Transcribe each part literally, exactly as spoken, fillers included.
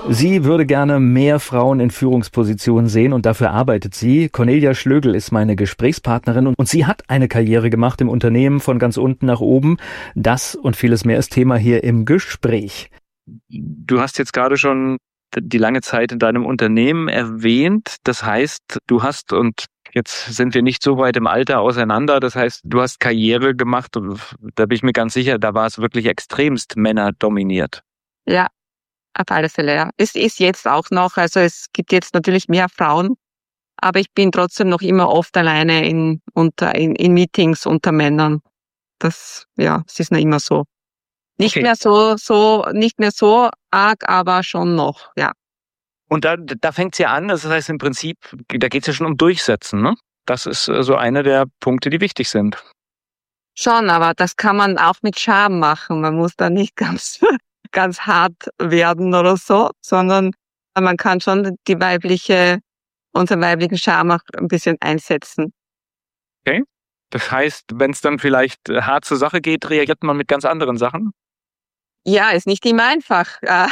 Sie würde gerne mehr Frauen in Führungspositionen sehen und dafür arbeitet sie. Cornelia Schlögl ist meine Gesprächspartnerin und sie hat eine Karriere gemacht im Unternehmen von ganz unten nach oben. Das und vieles mehr ist Thema hier im Gespräch. Du hast jetzt gerade schon die lange Zeit in deinem Unternehmen erwähnt. Das heißt, du hast, und jetzt sind wir nicht so weit im Alter auseinander, das heißt, du hast Karriere gemacht und da bin ich mir ganz sicher, da war es wirklich extremst männerdominiert. Ja. Auf alle Fälle, ja. Es ist jetzt auch noch, also es gibt jetzt natürlich mehr Frauen, aber ich bin trotzdem noch immer oft alleine in, unter, in, in Meetings unter Männern. Das, ja, es ist noch immer so. Nicht Okay. mehr so, so, nicht mehr so arg, aber schon noch, ja. Und da, da fängt's ja an, das heißt im Prinzip, da geht's ja schon um Durchsetzen, ne? Das ist so einer der Punkte, die wichtig sind. Schon, aber das kann man auch mit Charme machen. Man muss da nicht ganz ganz hart werden oder so, sondern man kann schon die weibliche, unseren weiblichen Charme auch ein bisschen einsetzen. Okay. Das heißt, wenn es dann vielleicht hart zur Sache geht, reagiert man mit ganz anderen Sachen? Ja, ist nicht immer einfach. Äh,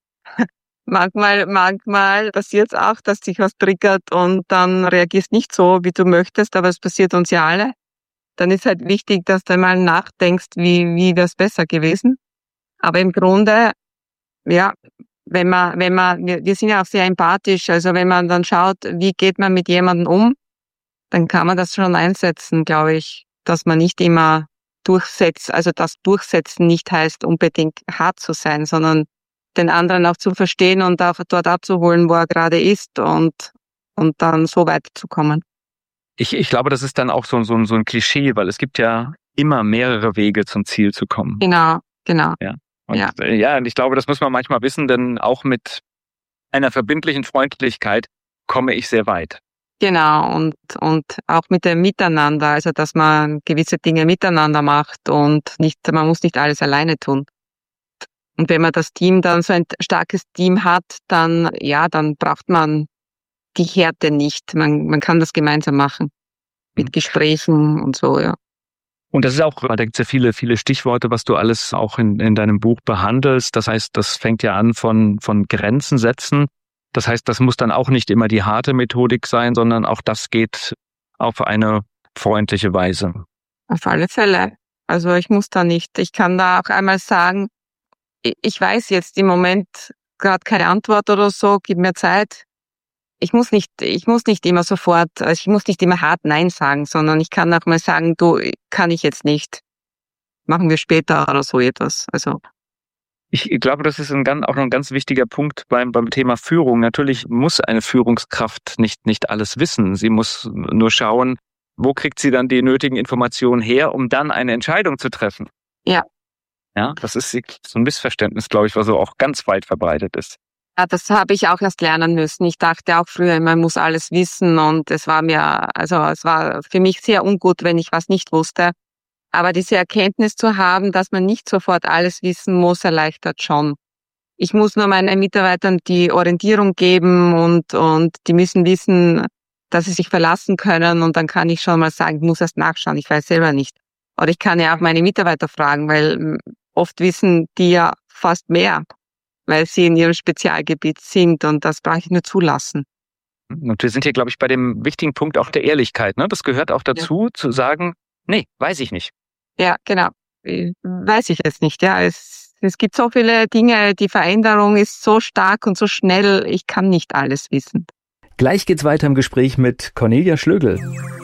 manchmal, manchmal passiert es auch, dass dich was triggert und dann reagierst nicht so, wie du möchtest, aber es passiert uns ja alle. Dann ist halt wichtig, dass du mal nachdenkst, wie, wie wäre es besser gewesen. Aber im Grunde, ja, wenn man, wenn man, wir, wir sind ja auch sehr empathisch, also wenn man dann schaut, wie geht man mit jemandem um, dann kann man das schon einsetzen, glaube ich, dass man nicht immer durchsetzt, also das Durchsetzen nicht heißt, unbedingt hart zu sein, sondern den anderen auch zu verstehen und auch dort abzuholen, wo er gerade ist und, und dann so weiterzukommen. Ich, ich glaube, das ist dann auch so, so, so ein Klischee, weil es gibt ja immer mehrere Wege zum Ziel zu kommen. Genau, genau. Ja. Und ja. ja, und ich glaube, das muss man manchmal wissen, denn auch mit einer verbindlichen Freundlichkeit komme ich sehr weit. Genau, und, und auch mit dem Miteinander, also dass man gewisse Dinge miteinander macht und nicht, man muss nicht alles alleine tun. Und wenn man das Team dann so ein starkes Team hat, dann, ja, dann braucht man die Härte nicht. Man, man kann das gemeinsam machen. Mit Gesprächen und so, ja. Und das ist auch, da gibt es ja viele, viele Stichworte, was du alles auch in, in deinem Buch behandelst. Das heißt, das fängt ja an von, von Grenzen setzen. Das heißt, das muss dann auch nicht immer die harte Methodik sein, sondern auch das geht auf eine freundliche Weise. Auf alle Fälle. Also ich muss da nicht. Ich kann da auch einmal sagen, ich weiß jetzt im Moment gerade keine Antwort oder so, gib mir Zeit. Ich muss nicht, ich muss nicht immer sofort, also ich muss nicht immer hart Nein sagen, sondern ich kann auch mal sagen, du, kann ich jetzt nicht. Machen wir später oder so etwas. Also. Ich glaube, das ist ein ganz, auch noch ein ganz wichtiger Punkt beim, beim Thema Führung. Natürlich muss eine Führungskraft nicht, nicht alles wissen. Sie muss nur schauen, wo kriegt sie dann die nötigen Informationen her, um dann eine Entscheidung zu treffen. Ja. Ja, das ist so ein Missverständnis, glaube ich, was so auch ganz weit verbreitet ist. Ja, das habe ich auch erst lernen müssen. Ich dachte auch früher, man muss alles wissen und es war mir, also es war für mich sehr ungut, wenn ich was nicht wusste. Aber diese Erkenntnis zu haben, dass man nicht sofort alles wissen muss, erleichtert schon. Ich muss nur meinen Mitarbeitern die Orientierung geben und, und die müssen wissen, dass sie sich verlassen können und dann kann ich schon mal sagen, ich muss erst nachschauen, ich weiß selber nicht. Oder ich kann ja auch meine Mitarbeiter fragen, weil oft wissen die ja fast mehr, weil sie in ihrem Spezialgebiet sind und das brauche ich nur zulassen. Und wir sind hier, glaube ich, bei dem wichtigen Punkt auch der Ehrlichkeit. Ne? Das gehört auch dazu, ja. Zu sagen, nee, weiß ich nicht. Ja, genau. Weiß ich jetzt nicht. Ja, es, es gibt so viele Dinge, die Veränderung ist so stark und so schnell, ich kann nicht alles wissen. Gleich geht's weiter im Gespräch mit Cornelia Schlögl.